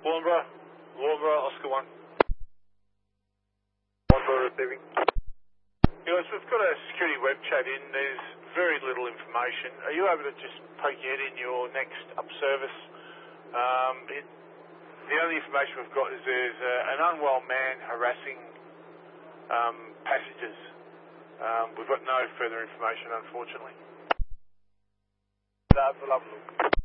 Wallenborough, Oscar 1. Wallenborough receiving. Yes, we've got a security web chat in. There's very little information. Are you able to just poke your head in your next up service? The only information we've got is there's an unwell man harassing passengers. We've got no further information, unfortunately. That's lovely.